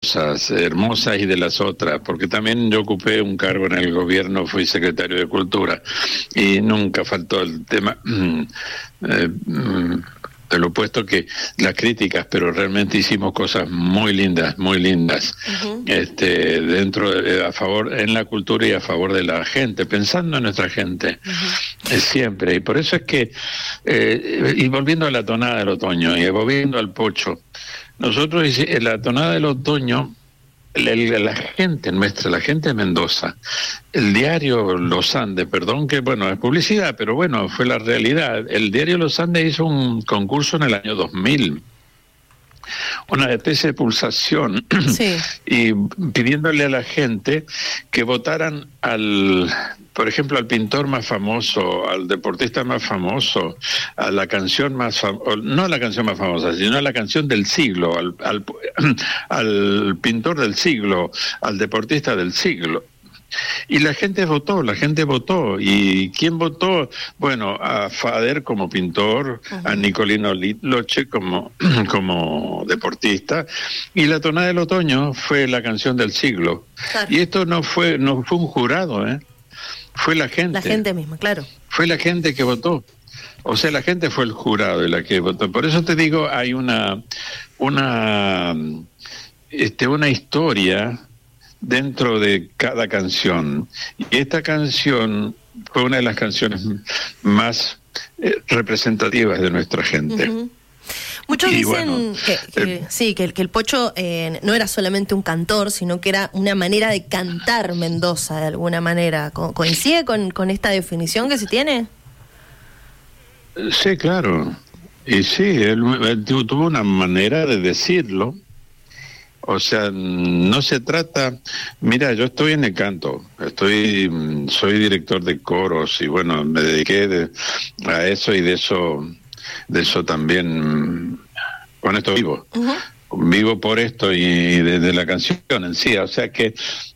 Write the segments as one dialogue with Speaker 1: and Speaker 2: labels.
Speaker 1: cosas hermosas y de las otras, porque también yo ocupé un cargo en el gobierno, fui secretario de Cultura, y nunca faltó el tema, de lo opuesto que las críticas, pero realmente hicimos cosas muy lindas,
Speaker 2: Uh-huh.
Speaker 1: a favor, en la cultura y a favor de la gente, pensando en nuestra gente, siempre. Y por eso es que, y volviendo a la tonada del otoño, y volviendo al pocho, nosotros en la tonada del otoño, la gente nuestra, la gente de Mendoza, el diario Los Andes, perdón que bueno, es publicidad, pero bueno, fue la realidad. El diario Los Andes hizo un concurso en el año 2000, una especie de pulsación,
Speaker 2: Sí.
Speaker 1: y pidiéndole a la gente que votaran por ejemplo, al pintor más famoso, al deportista más famoso, a la canción más famosa, no a la canción más famosa, sino a la canción del siglo, al pintor del siglo, al deportista del siglo. Y la gente votó. ¿Y quién votó? Bueno, a Fader como pintor, a Nicolino Loche como deportista, y la tonada del otoño fue la canción del siglo.
Speaker 2: Claro.
Speaker 1: Y esto no fue un jurado, fue la gente.
Speaker 2: La gente misma, claro.
Speaker 1: Fue la gente que votó. O sea, la gente fue el jurado de la que votó. Por eso te digo, hay una historia dentro de cada canción. Y esta canción fue una de las canciones más representativas de nuestra gente.
Speaker 2: Uh-huh. Muchos
Speaker 1: y
Speaker 2: dicen
Speaker 1: bueno,
Speaker 2: que el Pocho no era solamente un cantor, sino que era una manera de cantar Mendoza de alguna manera. ¿Coincide con esta definición que se tiene?
Speaker 1: Sí, claro. Y sí, él tuvo una manera de decirlo. O sea, no se trata... Mira, yo estoy en el canto, soy director de coros y bueno, me dediqué a eso y de eso también, con esto vivo.
Speaker 2: Uh-huh.
Speaker 1: Vivo por esto y de la canción en sí. O sea que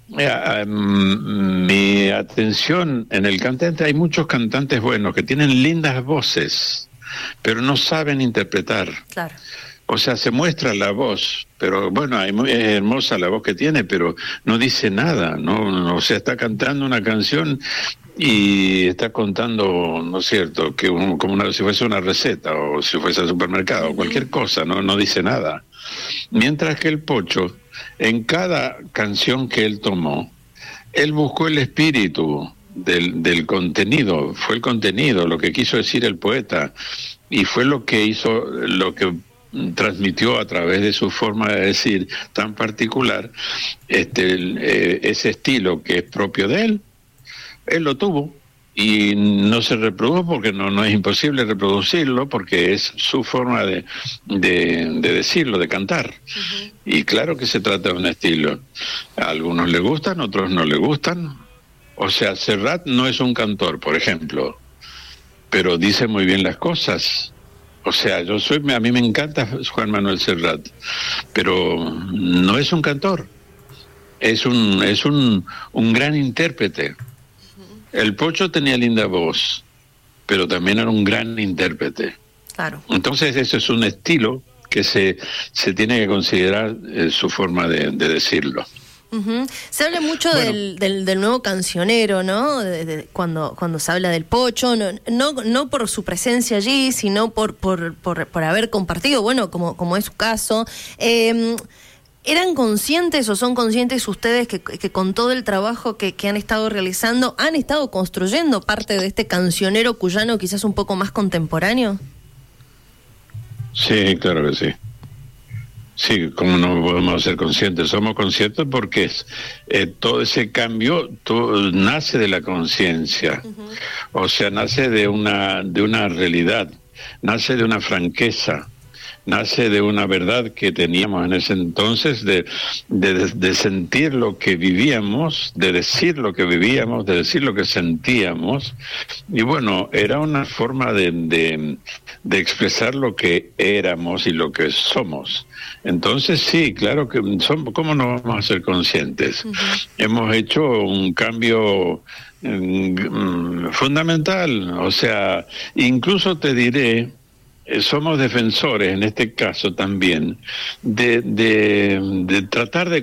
Speaker 1: mi atención en el cantante, hay muchos cantantes buenos que tienen lindas voces, pero no saben interpretar.
Speaker 2: Claro.
Speaker 1: O sea, se muestra la voz, pero bueno, es hermosa la voz que tiene, pero no dice nada, ¿no? O sea, está cantando una canción y está contando, ¿no es cierto?, que si fuese una receta o si fuese al supermercado, o cualquier cosa, no dice nada. Mientras que el Pocho, en cada canción que él tomó, él buscó el espíritu del contenido, fue el contenido, lo que quiso decir el poeta, y fue lo que hizo, lo que transmitió a través de su forma de decir tan particular, ese estilo que es propio de él. Él lo tuvo y no se reprodujo porque no es imposible reproducirlo, porque es su forma de decirlo, de cantar. Uh-huh. Y claro que se trata de un estilo. A algunos le gustan, a otros no le gustan. O sea, Serrat no es un cantor, por ejemplo, pero dice muy bien las cosas. O sea, a mí me encanta Juan Manuel Serrat, pero no es un cantor, es un gran intérprete. El Pocho tenía linda voz, pero también era un gran intérprete.
Speaker 2: Claro.
Speaker 1: Entonces ese es un estilo que se tiene que considerar su forma de decirlo.
Speaker 2: Uh-huh. Se habla mucho del nuevo cancionero, ¿no? Cuando se habla del Pocho, no por su presencia allí, sino por haber compartido, bueno, como es su caso. ¿Eran conscientes o son conscientes ustedes que con todo el trabajo que han estado realizando, han estado construyendo parte de este cancionero cuyano quizás un poco más contemporáneo?
Speaker 1: Sí, claro que sí. Sí, como no podemos ser conscientes, somos conscientes porque todo ese cambio nace de la conciencia. Uh-huh. O sea, nace de una realidad, nace de una franqueza, nace de una verdad que teníamos en ese entonces, de sentir lo que vivíamos, de decir lo que vivíamos, de decir lo que sentíamos. Y bueno, era una forma de expresar lo que éramos y lo que somos. Entonces sí, claro que ¿cómo no vamos a ser conscientes? Uh-huh. Hemos hecho un cambio fundamental, o sea, incluso te diré, somos defensores en este caso también de tratar de